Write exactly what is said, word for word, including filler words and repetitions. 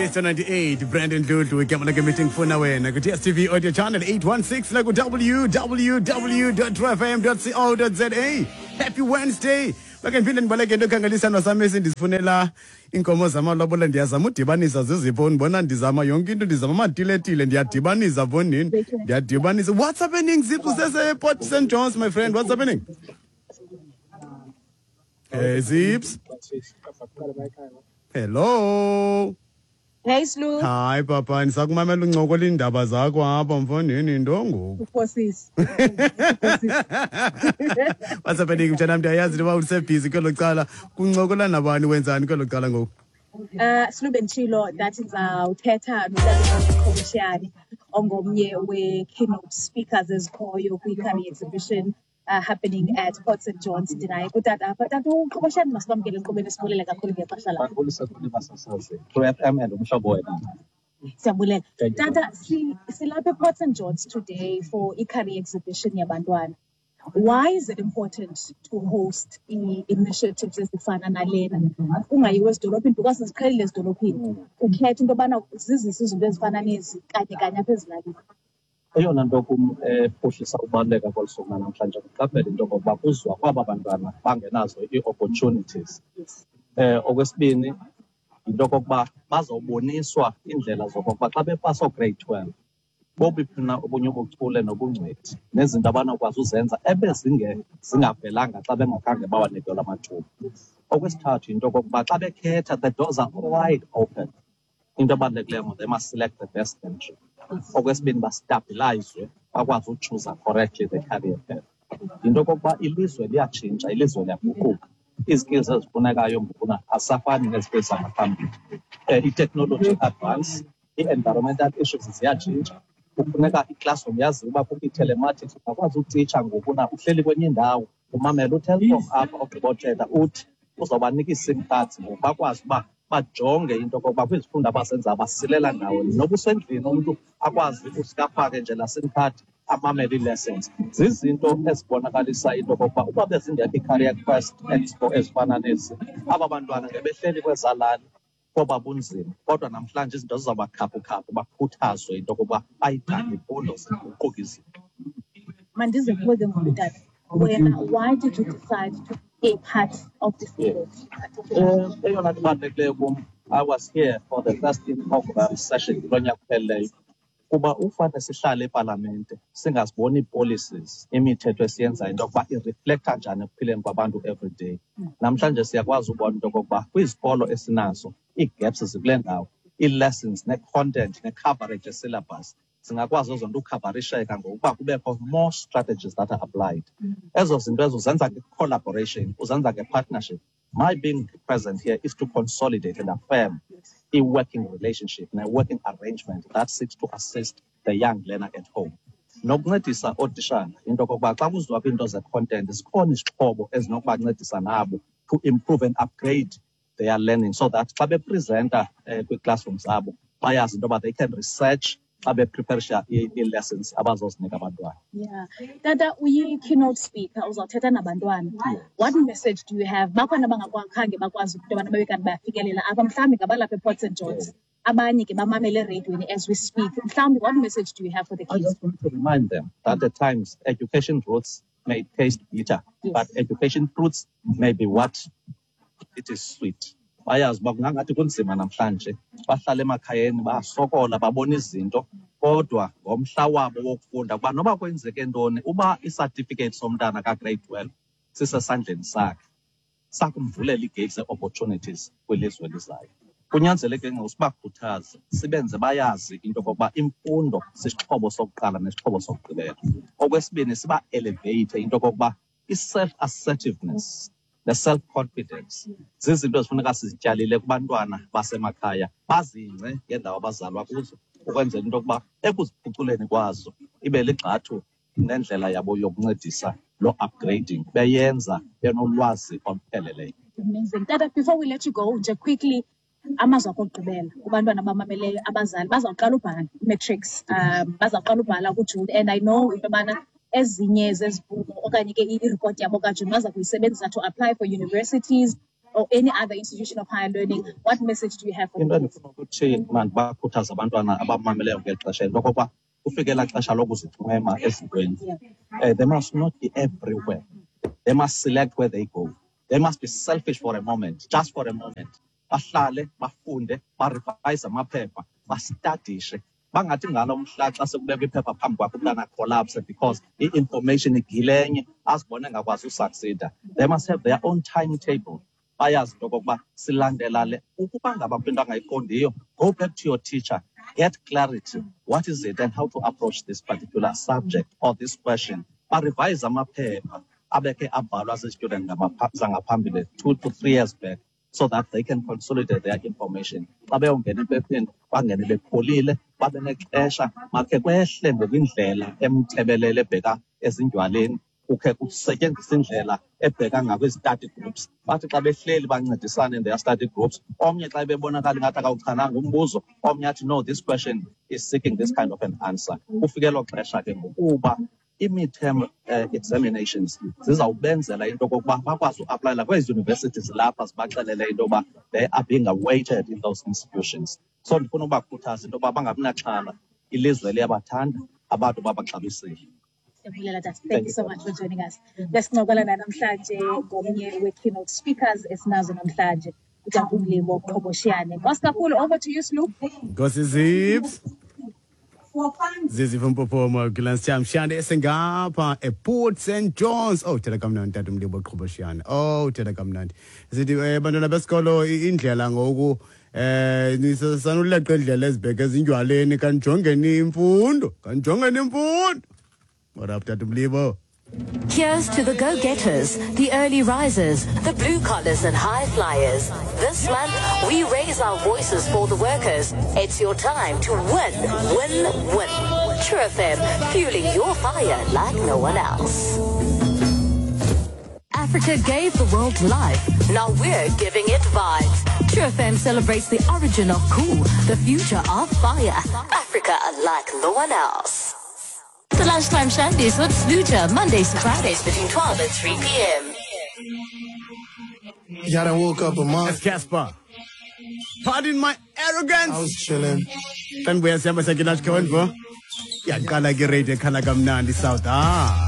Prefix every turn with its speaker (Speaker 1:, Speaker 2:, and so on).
Speaker 1: Mr ninety-eight, Brandon Lulu, igama lakhe meeting funa wena ku T S T V audio channel eight one six na ku w w w dot true f m dot co dot za. Happy Wednesday. Bake ngiphinde ngibaleke into ekhangelisana sami esindizifunela inkomo zamalobola ndiyazama udibanisa zizipho ndibona ndizama yonke into ndizama amatiletile ndiyadibanisa bonini ndiyadibanisa. What's happening Zipho sese Port Saint John's my friend? What's happening? Hey Zips. Hello.
Speaker 2: Hey Slu.
Speaker 1: Hi papa, nisakumamela uncokola indaba zakho apha mfondini ndongo.
Speaker 2: Ufosisi.
Speaker 1: What's happening mntana mntu ayazi noma usebhizi kwelo cala kuncokola nabani wenzani kwelo cala ngoku?
Speaker 2: Uh Slu benchilo that is uh uthetha noTata Khomishani ongomnye we keynote speakers ezikhoyo kwi Curry exhibition uh, happening at Port Saint John's tonight. Utata Tata Khomishani masibamkele enkqubeni sibulele kakhulu ngexesha lakho.
Speaker 3: Babulisa kuthi basasazi. True F M and umhlobo wena.
Speaker 2: Siyabulela. Tata silapha ePort Saint John's today for i-Curry exhibition yabantwana. Why is it important to host initiatives ezifana nalena? Ungayiwe ezidolophini because siziqhelile ezidolophini. Ukhetha into yobana zizise izinto ezifana nezi kanye kanye apha ezilalini.
Speaker 3: Eyona nto kum ephuhlisa ubaluleka kweli suku namhlanje kuqaphela into yokokuba kuzwa kwaba bantwana bangenazo ii-opportunities. Eh okwesibini into yokokuba bazawuboniswa indlela zokokuba xa bepasa grade twelve bobuphi na obunye ubuchule nobungcwethi nezinto abanokwazi uzenza ebezinge zingavelanga xa bengakhange bawanikelwa amathuba. Okwesithathu into yokokuba xa bekhetha the doors are wide open. Into ebalulekileyo they must select the best entry. Okwesibini bastabilizwe bakwazi uchoose correctly the career path. Into yokokuba ilizwe liyatshintsha, ilizwe liyaguquka. Izikills ezifunekayo ngokuna asafani nezikills zangaphambili. I-technology advance, i-environmental issues ziyatshintsha. Kufuneka i-classroom yazi uba kukho i-telematics ungakwazi utitsha ngokuna uhleli kwenye indawo umamela utelkom apha ogqibothetha uthi uzawubanika ii-sim cards ngoku bakwazi uba bajonge into yokokuba kwizifundo abazenza basilela ndawoni noba usendlini umntu akwazi usikafake nje laa sim card amamele ii-lessons. Zizinto ezibonakalisa into yokokuba uba bezingekho i-Career Quest Expo ezifana nezi aba bantwana ngebehleli kwezalali koba bunzima kodwa namhlanje izinto zizabakhaphukhaphu bakhuthazwe into yokokuba bayigade imfundo ziguquke izinto.
Speaker 2: Mandize kuwe ke ngoku tata wena, why did you decide to be part of this event?
Speaker 3: Eyona nto ibalulekileyo kum, I was here for the first inaugural session kulo nyaka uphelileyo kuba ufane sihlale epalamente singaziboni ii-policies imithetho esiyenzayo into yokuba ireflektha njani ekuphileni kwabantu every day. Namhlanje siyakwazi ubona into yokokuba kwizikolo esinazo ii-gaps zikule ndawo, ii-lessons ne-content ne-coverage ye-syllabus zingakwazi ezo nto ukhavarisheka ngokuba kubekho more strategies that are applied. Ezo zinto ezo zenza nge-collaboration, uzenza nge-partnership. My being present here is to consolidate and affirm a working relationship and a working arrangement that seeks to assist the young learner at home. Nokuncedisa ootitshala into yokokuba xa kuzwa kwiinto ze-content zikhona izixhobo ezinokubancedisa nabo to improve and upgrade their learning so that xa bepresenta uh, kwii-classrooms zabo bayazi into yoba they can research xa bepreparisha ii-lessons abazozinika abantwana.
Speaker 2: Yeah. Tata uyi-keynote speaker uzawuthetha nabantwana. What message do you have? Bakhona abangakhange bakwazi into yobana babe kanti bayafikelela apha mhlawumbi ngabalapha ePort Saint John's. Abanye ke bamamele eradiyweni as we speak. Mhlawumbi what message do you have for the kids?
Speaker 3: I just want to remind them that at times education roots may taste bitter, yes, but education fruits may be what it is sweet. Bayazi uba kungangathi kunzima namhlanje bahlala emakhayeni basokola babona izinto kodwa ngomhla wabo wokufunda kuba noba kwenzeke ntoni uba i-certificate somntana ka-grade twelve sisesandleni sakhe sakumvulela ii-gates ze-opportunities kwilizwe elizayo. Kunyanzeleke nxa sibakhuthaze sibenze bayazi into yokokuba imfundo sisixhobo sokuqala nesixhobo sokugqibela. Okwesibini siba-elevate into yokokuba i-self-assertiveness the self-confidence zizinto ezifuneka sizityalile kubantwana basemakhaya bazingce ngendawo abazalwa kuzo ukwenzela into yokuba ekuziphuculeni kwazo ibe ligxathu nendlela yabo yokuncedisa lo upgrading beyenza benolwazi olupheleleyo.
Speaker 2: Amazing. Tata, before we let you go, nje quickly amazwi akho okugqibela kubantwana abamameleyo abazali bazawuqala ubhala i-matrics, um bazawuqala ubhala kuJune, and I know into yobana ezinye zeziphumo okanye ke iripoti yabo kaJune baza kuyisebenzisa to apply for universities or any other institution of higher learning, what message do you have for
Speaker 3: into
Speaker 2: them?
Speaker 3: endifuna ukuthi mani bakhuthaza abantwana abamameleyo ngeli xesha into okokuba kufike elaa xesha lokuzithumema ezintweni. Eh, they must not be everywhere. They must select where they go. They must be selfish for a moment, just for a moment. Bahlale, bafunde, barevise amaphepha, bastudishe. Bangathi ngalo mhla xa sekubekwa iphepha phambi kwakho umntana collapse because i-information igile enye azibone ngakwazi usucceda. They must have their own timetable. Bayazi into okokuba silandela le. Ukuba ngaba into angayiqondiyo, go back to your teacher, get clarity. What is it and how to approach this particular subject or this question? Barevise amaphepha. Abeke abhalwa ze-student zangaphambili two to three years back, so that they can consolidate their information. Xa beyongena ephepheni bangene bepholile, babe nexesha makhe kwehle ngokwindlela emthebelele ebheka ezindlwaleni, ukhe kusetyenziswa indlela ebheka ngakwi-study groups. Bathi xa behleli bancedisane in their study groups, omnye xa bebonakala ngathi akawuchananga umbuzo, omnye athi no, this question is seeking this kind of an answer. Kufike lo xesha ke ngokuba i-midterm uh, examinations zizawubenzela into okokuba bakwazi uaplayela kwezi universities lapha zibaxelele into yoba they are being awaited in those institutions. So ndifuna ubakhuthaza into yoba bangabinaxhala, ilizwe liyabathanda, abantu babaxabisile.
Speaker 2: Thank you so much for joining us. Lesinqokola namhlanje ngomnye we-keynote speakers esinazo namhlanje, uTatumlibo Qhoboshiyane. Kakhulu, over to you, Sloop.
Speaker 1: Nkosi Zips. Zizi Mpophoma Gilans Cham Shande esengapha ePort Saint John's. Oh, thela kamnandi Tatumlibo Qhoboshiyane. Oh, thela kamnandi. Sithi eh bantwana besikolo indlela ngoku eh nisasanuleqa indlela ezibheke ezindlwaleni kanjongeni imfundo, kanjongeni imfundo. What up Tatumlibo?
Speaker 4: Here's to the go-getters, the early risers, the blue-collars and high flyers. This month, we raise our voices for the workers. It's your time to win, win, win. True F M, fueling your fire like no one else. Africa gave the world life. Now we're giving it vibes. True F M celebrates the origin of cool, the future of fire. Africa like no one else. The Lunchtime Shandies with Sluja, Mondays to Fridays between twelve and three p.m.
Speaker 5: Y'all done woke up a
Speaker 1: That's
Speaker 5: month.
Speaker 1: Casper. Pardon my arrogance.
Speaker 5: I was chilling.
Speaker 1: Then we are saying, "What's going on?" Yeah, kala girete kala kamnandi South. Ah.